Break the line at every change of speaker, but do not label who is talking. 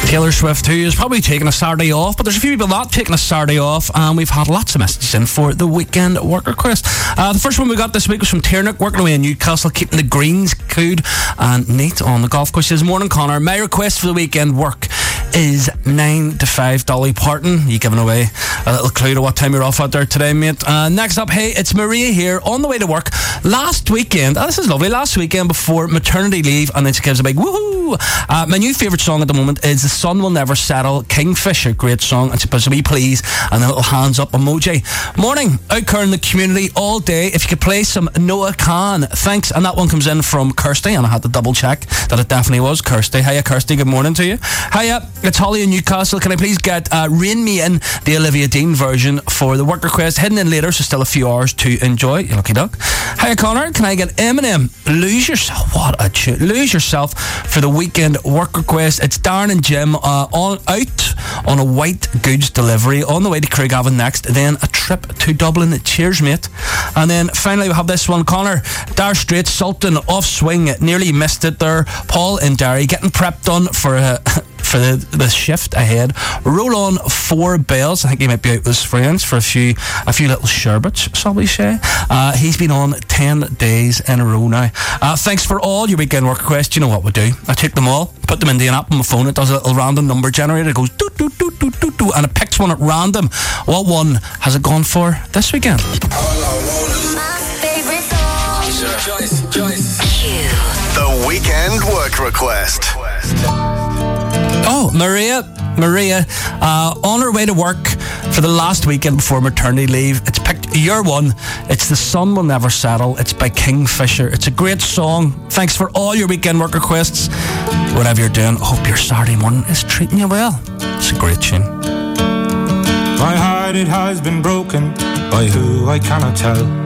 Taylor Swift, who is probably taking a Saturday off, but there's a few people not taking a Saturday off, and we've had lots of messages in for the weekend work request. The first one we got this week was from Tiernock, working away in Newcastle, keeping the greens cool and neat on the golf course. He says, morning Connor, my request for the weekend work is 9 to 5 Dolly Parton. You giving away a little clue to what time you're off out there today, mate. Next up, hey, it's Maria here on the way to work last weekend. This is lovely. Last weekend before maternity leave, and then she gives a big woohoo. My new favourite song at the moment is The Sun Will Never Settle, Kingfisher. Great song. And she puts a wee please and a little hands up emoji. Morning, out there in the community all day. If you could play some Noah Khan, thanks. And that one comes in from Kirsty, and I had to double check that it definitely was Kirsty. Hiya Kirsty, good morning to you. Hiya, it's Holly in Newcastle. Can I please get Rain Me In, the Olivia Dean version for the work request? Heading in later, so still a few hours to enjoy. You lucky duck. Hiya Connor, can I get Eminem, Lose Yourself? What a tune. Lose Yourself for the weekend work request. It's Darren and Jim out on a white goods delivery on the way to Craigavon next, then a trip to Dublin. Cheers, mate. And then finally we have this one, Connor, Dar Straits, Sultan, off swing, nearly missed it there. Paul in Derry, getting prep done for the shift ahead. Roll on 4 bells. I think he might be out with his friends for a few little sherbets, shall we say. He's been on 10 days in a row now. Thanks for all your weekend work requests. You know what we do. I take them all, put them into an app on my phone. It does a little random number generator. It goes doo doo doo doo doo doo, and it picks one at random. What one has it gone for this weekend?
My favorite song. Joyce.
The weekend work request.
Oh, Maria, on her way to work for the last weekend before maternity leave. It's picked your one. It's The Sun Will Never Settle. It's by Kingfisher. It's a great song. Thanks for all your weekend work requests. Whatever you're doing, hope your Saturday morning is treating you well. It's a great tune.
My heart, it has been broken by who I cannot tell.